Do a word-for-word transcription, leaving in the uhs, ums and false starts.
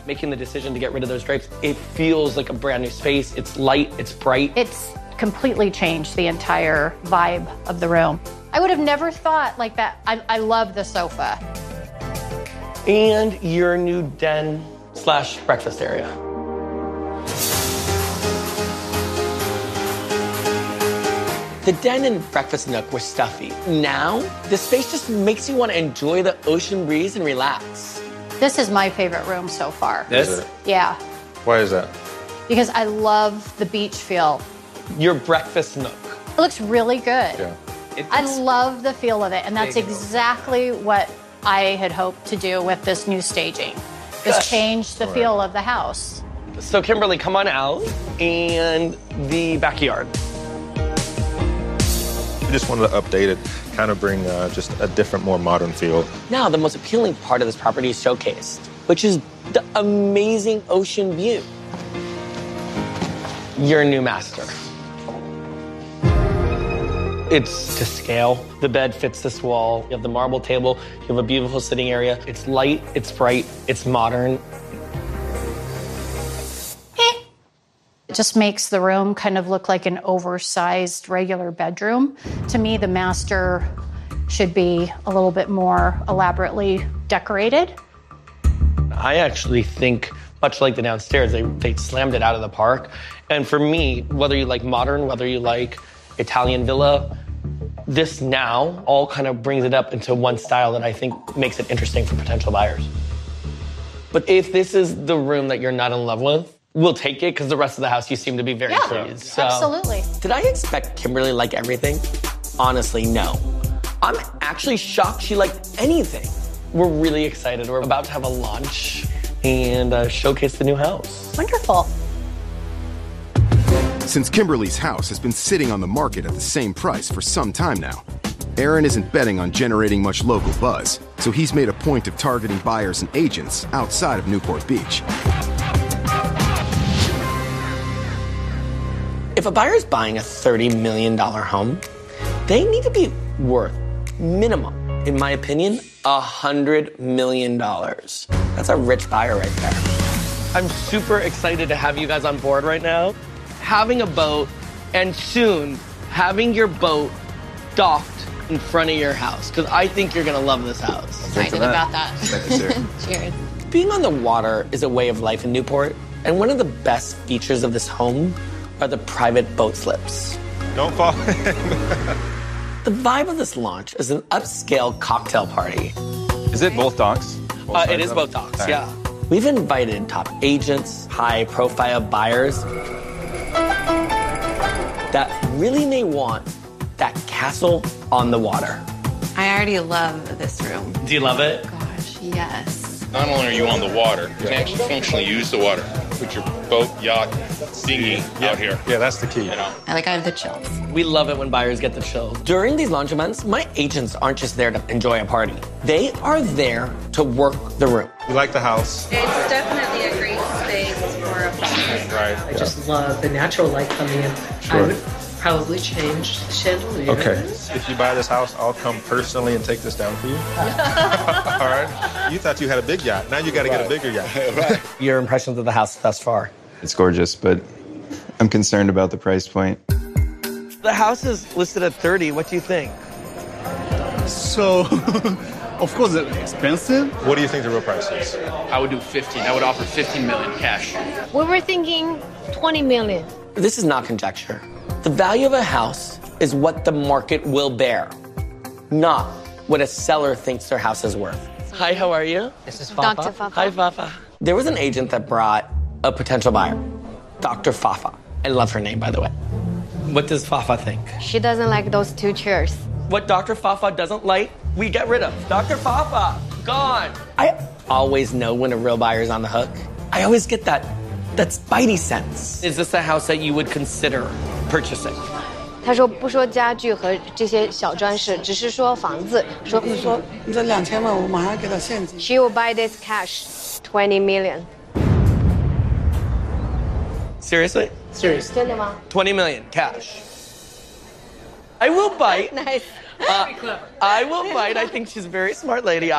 making the decision to get rid of those drapes, it feels like a brand new space. It's light, it's bright. It's completely changed the entire vibe of the room. I would have never thought like that. I, I love the sofa. And your new den slash breakfast area. The den and breakfast nook were stuffy. Now, the space just makes you want to enjoy the ocean breeze and relax. This is my favorite room so far. This? Yeah. Why is that? Because I love the beach feel. Your breakfast nook. It looks really good. Yeah. I love the feel of it, and that's exactly what I had hoped to do with this new staging. Just change the feel of the house. So Kimberly, come on out and the backyard. We just wanted to update it, kind of bring uh, just a different, more modern feel. Now, the most appealing part of this property is showcased, which is the amazing ocean view. Your new master. It's to scale. The bed fits this wall. You have the marble table. You have a beautiful sitting area. It's light, it's bright, it's modern. It just makes the room kind of look like an oversized regular bedroom. To me, the master should be a little bit more elaborately decorated. I actually think, much like the downstairs, they, they slammed it out of the park. And for me, whether you like modern, whether you like Italian villa, this now all kind of brings it up into one style that I think makes it interesting for potential buyers. But if this is the room that you're not in love with, we'll take it because the rest of the house you seem to be very Yeah, pleased. So, absolutely. did I expect Kimberly to like everything? Honestly, no. I'm actually shocked she liked anything. We're really excited. We're about to have a launch and uh, showcase the new house. Wonderful. Since Kimberly's house has been sitting on the market at the same price for some time now, Aaron isn't betting on generating much local buzz, so he's made a point of targeting buyers and agents outside of Newport Beach. If a buyer's buying a thirty million dollars home, they need to be worth minimum, in my opinion, one hundred million dollars. That's a rich buyer right there. I'm super excited to have you guys on board right now. Having a boat, and soon having your boat docked in front of your house, because I think you're gonna love this house. Excited about that. Cheers. Being on the water is a way of life in Newport, and one of the best features of this home are the private boat slips. Don't fall in. The vibe of this launch is an upscale cocktail party. Is it both docks? Both Uh, it sides is of both docks, All right. yeah. We've invited top agents, high-profile buyers that really may want that castle on the water. I already love this room. Do you love it? Gosh, yes. Not only are you on the water, you can actually functionally use the water. Put your boat, yacht, dinghy out here. Yeah, that's the key. You know? I like I have the chills. We love it when buyers get the chill. During these launch events, my agents aren't just there to enjoy a party. They are there to work the room. You like the house? It's definitely a great space for a function. Right. I just love the natural light coming in. Sure. I would probably change the chandelier. Okay. If you buy this house, I'll come personally and take this down for you. All right. You thought you had a big yacht. Now you got to get a bigger yacht. Your impressions of the house thus far? It's gorgeous, but I'm concerned about the price point. The house is listed at thirty. What do you think? So, of course, it's expensive. What do you think the real price is? I would do fifteen. I would offer fifteen million cash. We were thinking twenty million. This is not conjecture. The value of a house is what the market will bear, not what a seller thinks their house is worth. Hi, how are you? This is Fafa. Doctor Fafa. Hi, Fafa. There was an agent that brought a potential buyer, Doctor Fafa. I love her name, by the way. What does Fafa think? She doesn't like those two chairs. What Doctor Fafa doesn't like, we get rid of. Doctor Fafa, gone. I always know when a real buyer's on the hook. I always get that, that spidey sense. Is this a house that you would consider purchasing? 他说不说家具和这些小装饰，只是说房子。说说你这两千万，我马上给他现金。 She will buy this cash, twenty million. Seriously? Seriously. 真的吗 twenty million cash. I will bite. Nice. Uh, I will bite. I think she's a very smart lady.